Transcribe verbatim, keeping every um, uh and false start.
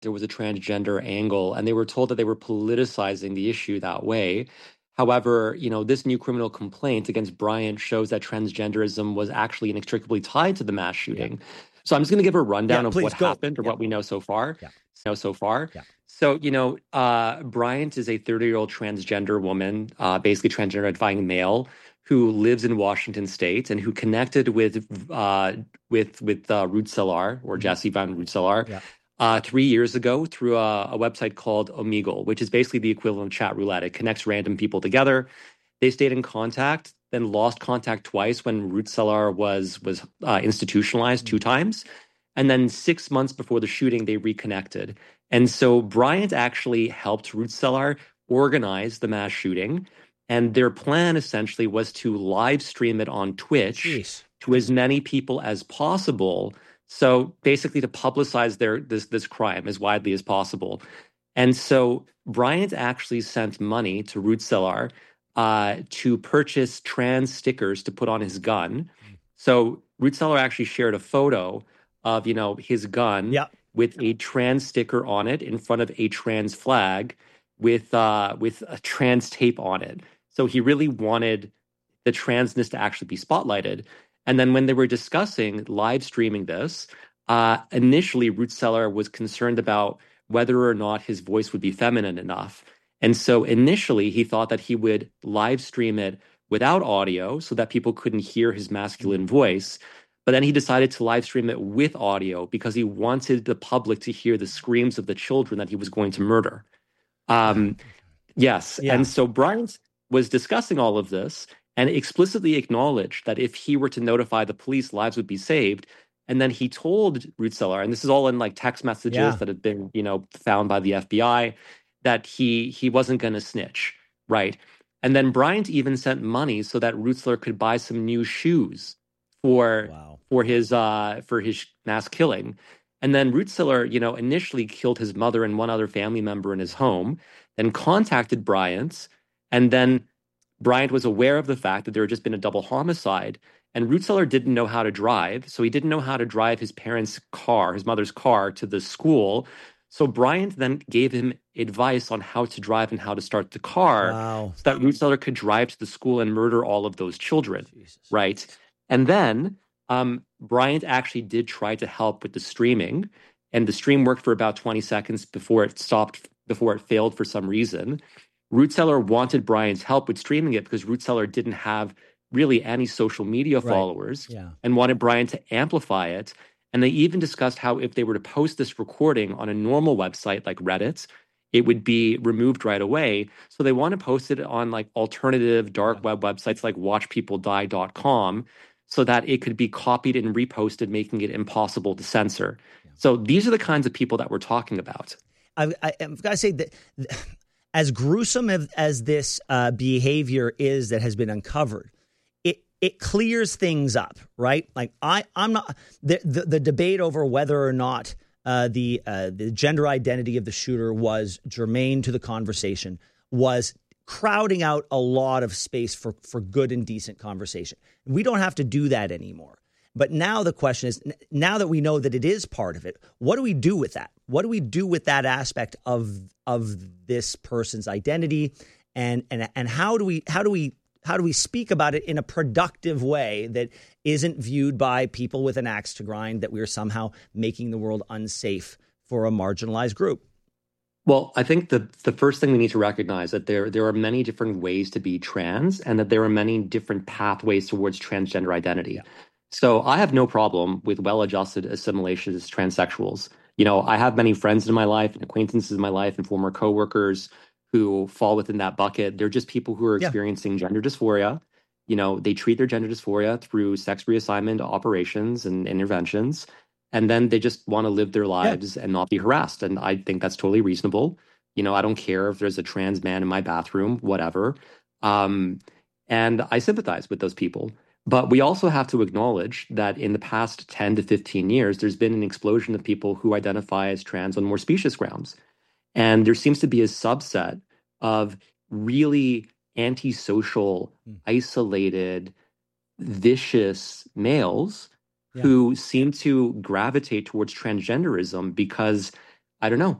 there was a transgender angle, and they were told that they were politicizing the issue that way. However, you know, this new criminal complaint against Bryant shows that transgenderism was actually inextricably tied to the mass Yeah. shooting. So I'm just going to give a rundown Yeah, of please what go. happened or Yeah. what we know so far. Yeah. Know so far. Yeah. So, you know, uh, Bryant is a thirty-year-old transgender woman, uh, basically transgender identifying male, who lives in Washington State and who connected with uh, with with uh, Ruud Selar or Mhm. Jesse Van Ruud Yeah. uh, three years ago through a, a website called Omegle, which is basically the equivalent of chat roulette. It connects random people together. They stayed in contact, then lost contact twice when Ruud Selar was was uh, institutionalized two times. And then six months before the shooting, they reconnected. And so Bryant actually helped Ruud Selar organize the mass shooting. And their plan essentially was to live stream it on Twitch Jeez. to as many people as possible. So basically to publicize their this this crime as widely as possible. And so Bryant actually sent money to Ruud Selar uh, to purchase trans stickers to put on his gun. So Ruud Selar actually shared a photo of, you know, his gun Yeah. with a trans sticker on it in front of a trans flag with uh, with a trans tape on it. So he really wanted the transness to actually be spotlighted. And then when they were discussing live streaming this, uh, initially Ruud Selar was concerned about whether or not his voice would be feminine enough. And so initially he thought that he would live stream it without audio so that people couldn't hear his masculine voice. But then he decided to live stream it with audio because he wanted the public to hear the screams of the children that he was going to murder. Um, yes. Yeah. And so Bryant was discussing all of this and explicitly acknowledged that if he were to notify the police, lives would be saved. And then he told Ruud Selar, and this is all in like text messages Yeah. that had been, you know, found by the F B I, that he he wasn't going to snitch, right? And then Bryant even sent money so that Ruud Selar could buy some new shoes for Wow. for his uh for his mass killing. And then Ruud Selar, you know, initially killed his mother and one other family member in his home, then contacted Bryant, and then Bryant was aware of the fact that there had just been a double homicide, and Ruud Selar didn't know how to drive, so he didn't know how to drive his parents' car, his mother's car, to the school. So Bryant then gave him advice on how to drive and how to start the car, Wow. so that Ruud Selar could drive to the school and murder all of those children, Jesus. right? And then um, Bryant actually did try to help with the streaming, and the stream worked for about twenty seconds before it stopped, before it failed for some reason. Ruud Selar wanted Bryant's help with streaming it because Ruud Selar didn't have really any social media Right. followers Yeah. and wanted Bryant to amplify it. And they even discussed how if they were to post this recording on a normal website like Reddit, it would be removed right away. So they want to post it on like alternative dark web websites like watch people die dot com so that it could be copied and reposted, making it impossible to censor. Yeah. So these are the kinds of people that we're talking about. I, I, I've got to say that as gruesome as, as this uh, behavior is that has been uncovered, it it clears things up, right? Like I, I'm not the the, the debate over whether or not uh, the uh, the gender identity of the shooter was germane to the conversation was crowding out a lot of space for for good and decent conversation. We don't have to do that anymore. But now the question is, now that we know that it is part of it, what do we do with that? What do we do with that aspect of of this person's identity, and and and how do we how do we how do we speak about it in a productive way that isn't viewed by people with an axe to grind that we are somehow making the world unsafe for a marginalized group? Well, I think the the first thing we need to recognize that there there are many different ways to be trans, and that there are many different pathways towards transgender identity. Yeah. So I have no problem with well-adjusted assimilationist transsexuals. You know, I have many friends in my life and acquaintances in my life and former coworkers who fall within that bucket. They're just people who are Yeah. experiencing gender dysphoria. You know, they treat their gender dysphoria through sex reassignment operations and interventions, and then they just want to live their lives and not be harassed. And I think that's totally reasonable. You know, I don't care if there's a trans man in my bathroom, whatever. Um, and I sympathize with those people. But we also have to acknowledge that in the past ten to fifteen years, there's been an explosion of people who identify as trans on more specious grounds. And there seems to be a subset of really antisocial, Mm. isolated, vicious males Yeah. who seem to gravitate towards transgenderism because I don't know.